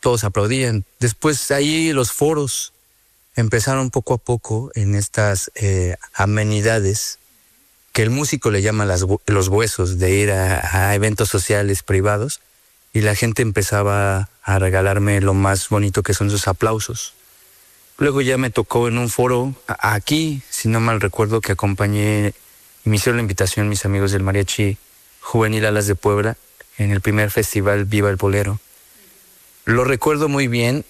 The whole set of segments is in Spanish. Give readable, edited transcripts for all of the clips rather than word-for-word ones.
todos aplaudían. Después ahí los foros empezaron poco a poco en estas amenidades que el músico le llama los huesos, de ir a eventos sociales privados, y la gente empezaba a regalarme lo más bonito, que son sus aplausos. Luego ya me tocó en un foro aquí, si no mal recuerdo, que acompañé y me hicieron la invitación mis amigos del Mariachi Juvenil Alas de Puebla en el primer festival Viva el Bolero. Lo recuerdo muy bien,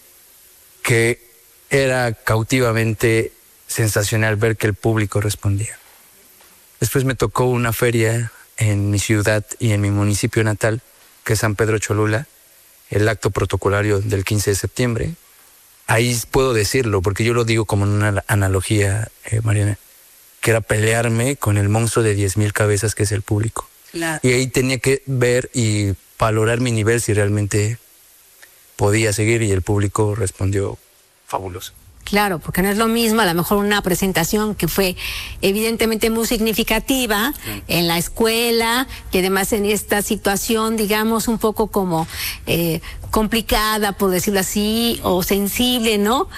que era cautivamente sensacional ver que el público respondía. Después me tocó una feria en mi ciudad y en mi municipio natal, que es San Pedro Cholula, el acto protocolario del 15 de septiembre. Ahí puedo decirlo, porque yo lo digo como en una analogía, Mariana, que era pelearme con el monstruo de 10,000 cabezas que es el público. Claro. Y ahí tenía que ver y valorar mi nivel, si realmente podía seguir, y el público respondió fabuloso. Claro, porque no es lo mismo a lo mejor una presentación que fue evidentemente muy significativa en la escuela, y además en esta situación, digamos, un poco como complicada, por decirlo así, o sensible, ¿no?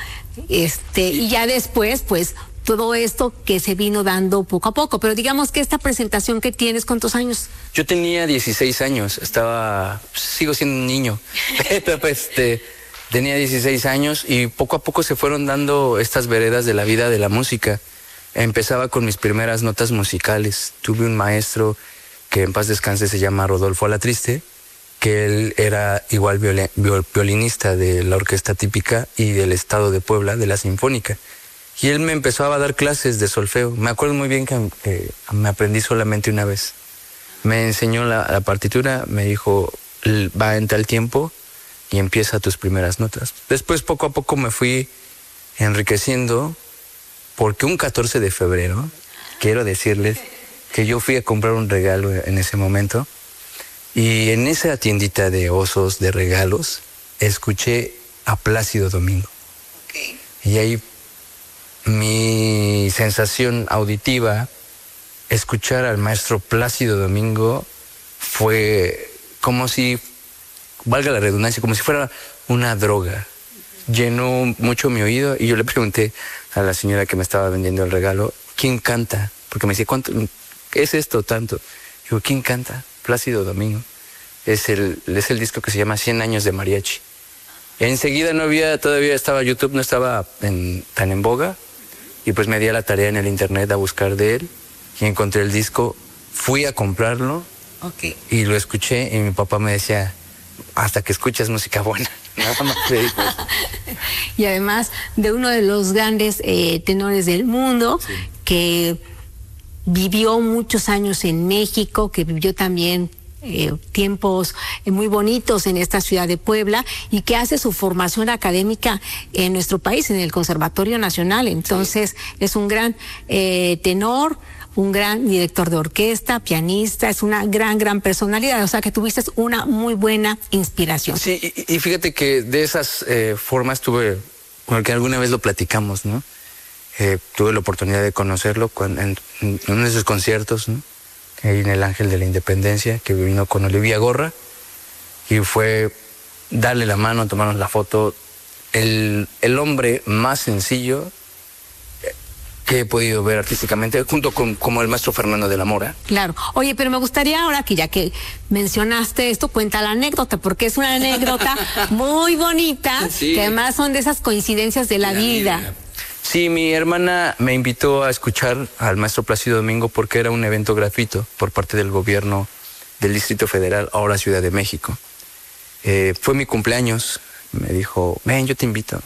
Y ya después, pues, todo esto que se vino dando poco a poco. Pero digamos que esta presentación que tienes, ¿cuántos años? Yo tenía 16 años, sigo siendo un niño, pero tenía 16 años y poco a poco se fueron dando estas veredas de la vida de la música. Empezaba con mis primeras notas musicales. Tuve un maestro que en paz descanse, se llama Rodolfo Alatriste, que él era igual violinista de la orquesta típica y del Estado de Puebla, de la Sinfónica. Y él me empezó a dar clases de solfeo. Me acuerdo muy bien que me aprendí solamente una vez. Me enseñó la partitura, me dijo, va en tal tiempo y empieza tus primeras notas. Después, poco a poco, me fui enriqueciendo, porque un 14 de febrero, quiero decirles que yo fui a comprar un regalo en ese momento, y en esa tiendita de osos, de regalos, escuché a Plácido Domingo. Okay. Y ahí mi sensación auditiva, escuchar al maestro Plácido Domingo, fue como si, valga la redundancia, como si fuera una droga. Llenó mucho mi oído, y yo le pregunté a la señora que me estaba vendiendo el regalo, ¿quién canta? Porque me decía, ¿cuánto es esto tanto? Digo, ¿quién canta? Plácido Domingo. Es el disco que se llama 100 años de mariachi. Enseguida todavía estaba YouTube, no estaba tan en boga, y pues me di a la tarea en el internet a buscar de él, y encontré el disco, fui a comprarlo, okay, y lo escuché, y mi papá me decía, hasta que escuchas música buena. Nada más le digo eso. Y además de uno de los grandes tenores del mundo, sí, que vivió muchos años en México, que vivió también tiempos muy bonitos en esta ciudad de Puebla, y que hace su formación académica en nuestro país, en el Conservatorio Nacional. Entonces, sí, es un gran tenor, un gran director de orquesta, pianista, es una gran personalidad, o sea que tuviste una muy buena inspiración. Sí, y fíjate que de esas formas porque alguna vez lo platicamos, ¿no? Tuve la oportunidad de conocerlo en uno de sus conciertos, ¿no? Ahí en el Ángel de la Independencia, que vino con Olivia Gorra, y fue darle la mano, tomarnos la foto. El hombre más sencillo que he podido ver artísticamente, junto con como el maestro Fernando de la Mora. Claro. Oye, pero me gustaría ahora que ya que mencionaste esto, cuenta la anécdota, porque es una anécdota muy bonita, sí, que además son de esas coincidencias de la vida. Sí, mi hermana me invitó a escuchar al maestro Plácido Domingo porque era un evento gratuito por parte del gobierno del Distrito Federal, ahora Ciudad de México. Fue mi cumpleaños, me dijo, ven, yo te invito.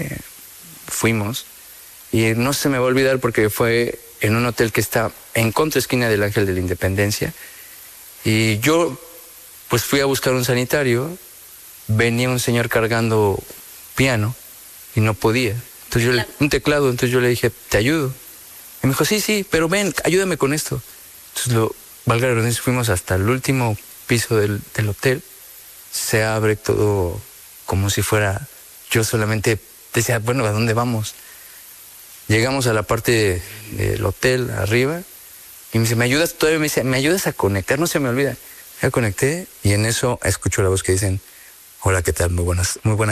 Fuimos, y no se me va a olvidar porque fue en un hotel que está en contraesquina del Ángel de la Independencia, y yo pues fui a buscar un sanitario, venía un señor cargando piano y no podía. Entonces un teclado, entonces yo le dije, ¿te ayudo? Y me dijo, sí, pero ven, ayúdame con esto. Entonces, valga la redundancia, fuimos hasta el último piso del hotel. Se abre todo como si fuera, yo solamente decía, bueno, ¿a dónde vamos? Llegamos a la parte del hotel, arriba, y me dice, ¿me ayudas? Todavía me dice, ¿me ayudas a conectar? No se me olvida. Ya conecté, y en eso escucho la voz que dicen, hola, ¿qué tal? Muy buenas